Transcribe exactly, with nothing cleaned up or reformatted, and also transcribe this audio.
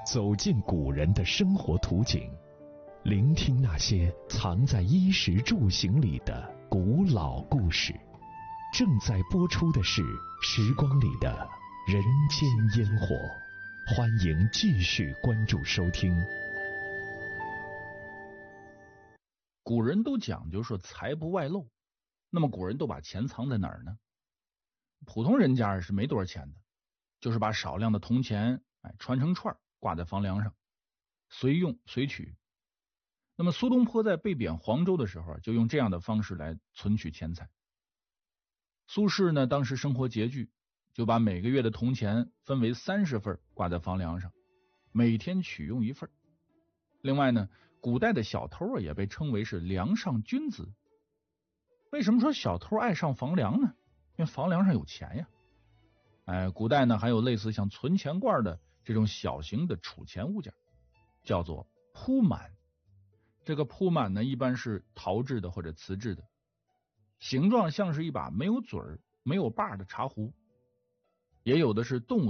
走进古人的生活图景，聆听那些藏在衣食住行里的古老故事。正在播出的是《时光里的人间烟火》，欢迎继续关注收听。 古人都讲究说财不外露，那么古人都把钱藏在哪儿呢？普通人家是没多少钱的，就是把少量的铜钱哎穿成串挂在房梁上，随用随取。那么苏东坡在被贬黄州的时候，就用这样的方式来存取钱财。苏轼呢，当时生活拮据，就把每个月的铜钱分为三十份挂在房梁上，每天取用一份。另外呢，古代的小偷也被称为是梁上君子。为什么说小偷爱上房梁呢？因为房梁上有钱呀。哎，古代呢还有类似像存钱罐的这种小型的储钱物件，叫做铺满。这个铺满呢，一般是陶制的或者瓷制的，形状像是一把没有嘴儿、没有把的茶壶，也有的是动物